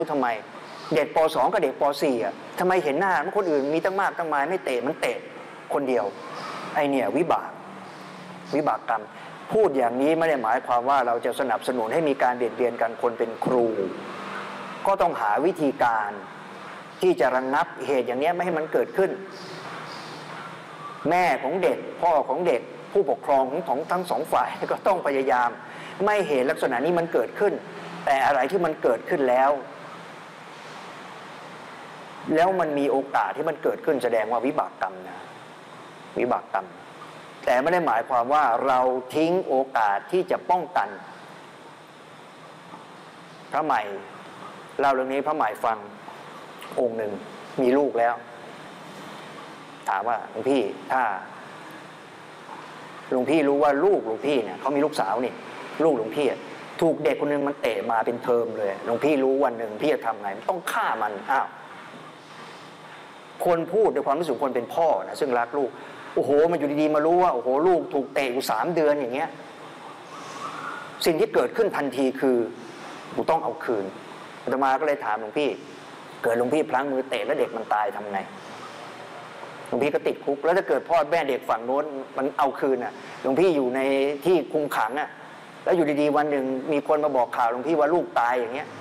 ทำไมเด็กป .2 กับเด็กป .4 อ่ะทำไมเห็นหน้าคนอื่นมีตั้งมากตั้งมายไม่เตะมันเตะคนเดียวไอเนี่ยวิบากกรรมพูดอย่างนี้ไม่ได้หมายความว่าเราจะสนับสนุนให้มีการเบียดเบียนกันคนเป็นครูก็ต้องหาวิธีการที่จะระงับเหตุอย่างนี้ไม่ให้มันเกิดขึ้นแม่ของเด็กพ่อของเด็กผู้ปกครองของทั้งสองฝ่ายก็ต้องพยายามไม่เหตุลักษณะนี้มันเกิดขึ้นแต่อะไรที่มันเกิดขึ้นแล้วมันมีโอกาสที่มันเกิดขึ้นแสดงว่าวิบากกรรมนะวิบากกรรมแต่ไม่ได้หมายความว่าเราทิ้งโอกาสที่จะป้องกันพระใหม่เล่าเรื่องนี้พระใหม่ฟังองค์หนึ่งมีลูกแล้วถามว่าหลวงพี่ถ้าหลวงพี่รู้ว่าลูกหลวงพี่เนี่ยเขามีลูกสาวนี่ลูกหลวงพี่ถูกเด็กคนนึงมันเตะมาเป็นเทอมเลยหลวงพี่รู้วันหนึ่งพี่จะทำไงต้องฆ่ามันอ้าวคนพูดด้วยความรู้สึกคนเป็นพ่อนะซึ่งรักลูกโอ้โหมันอยู่ดีๆมารู้ว่าโอ้โหลูกถูกเตะอยู่3 เดือนอย่างเงี้ยสิ่งที่เกิดขึ้นทันทีคือกูต้องเอาคืนอาตมาก็เลยถามหลวงพี่เกิดหลวงพี่พลั้งมือเตะแล้วเด็กมันตายทำไงหลวงพี่ก็ติดคุกแล้วถ้าเกิดพ่อแม่เด็กฝั่งโน้นมันเอาคืนหลวงพี่อยู่ในที่คุมขังแล้วอยู่ดีๆวันหนึ่งมีคนมาบอกข่าวหลวงพี่ว่าลูกตายอย่างเงี้ย